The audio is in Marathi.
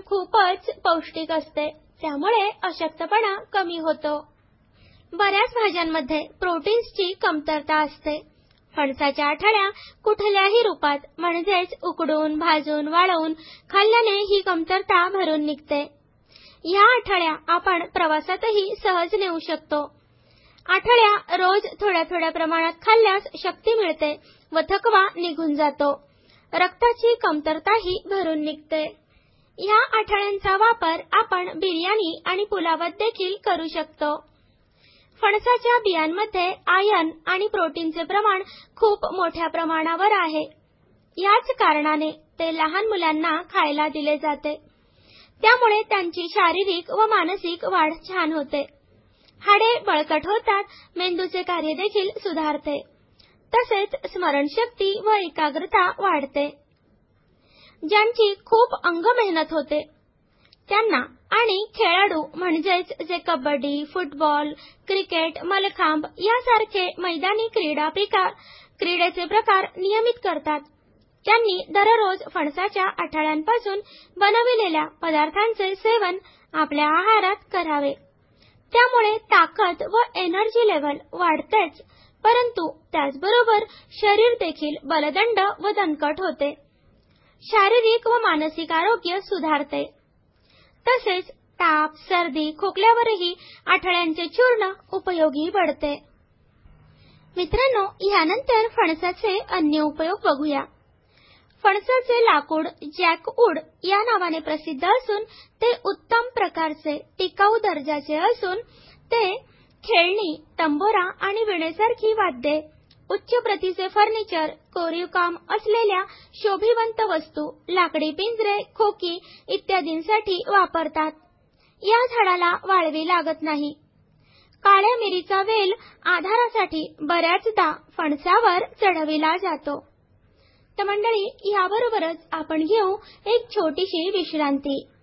खूपच पौष्टिक असते, त्यामुळे अशक्तपणा कमी होतो. बऱ्याच भाज्यांमध्ये प्रोटीन्सची कमतरता असते. फणसाच्या आठळ्या कुठल्याही रूपात म्हणजेच उकडून, भाजून, वाळवून खाल्ल्याने ही कमतरता भरून निघते. ह्या आठळ्या आपण प्रवासातही सहज नेऊ शकतो. आठळ्या रोज थोड्या थोड्या प्रमाणात खाल्ल्यास शक्ती मिळते व थकवा निघून जातो. रक्ताची कमतरताही भरून निघते. ह्या आठळ्यांचा वापर आपण बिर्याणी आणि पुलावात देखील करू शकतो. फणसाच्या बियांमध्ये आयर्न आणि प्रोटीनचे प्रमाण खूप मोठ्या प्रमाणावर आहे. याच कारणाने ते लहान मुलांना खायला दिले जाते. त्यामुळे त्यांची शारीरिक व मानसिक वाढ छान होते. हाडे बळकट होतात, मेंदूचे कार्य देखील सुधारते. तसेच स्मरणशक्ती व एकाग्रता वाढते. ज्यांची खूप अंग मेहनत होते त्यांना आणि खेळाडू म्हणजेच जे कबड्डी, फुटबॉल, क्रिकेट, मलखांब यासारखे मैदानी क्रीडेचे प्रकार नियमित करतात, त्यांनी दररोज फणसाच्या आठळ्यांपासून बनविलेल्या पदार्थांचे सेवन आपल्या आहारात करावे. त्यामुळे ताकद व एनर्जी लेव्हल वाढतेच, परंतु त्याचबरोबर शरीर देखील बलदंड व दणकट होते. शारीरिक व मानसिक आरोग्य सुधारते. तसेच ताप, सर्दी, खोकल्यावरही आठळ्यांचे चूर्ण उपयोगी पडते. मित्रांनो, यानंतर फणसाचे अन्य उपयोग बघूया. फणसाचे लाकूड जॅकवूड या नावाने प्रसिद्ध असून ते उत्तम प्रकारचे टिकाऊ दर्जाचे असून ते खेळणी, तंबोरा आणि वीणेसारखी वाद्ये, उच्च प्रतीचे फर्निचर, कोरीव काम असलेल्या शोभिवंत वस्तू, लाकडी पिंजरे, खोकी इत्यादींसाठी वापरतात. या झाडाला वाळवी लागत नाही. काळ्या मिरीचा वेल आधारासाठी बऱ्याचदा फणसावर चढविला जातो. तर मंडळी, याबरोबरच आपण घेऊ एक छोटीशी विश्रांती.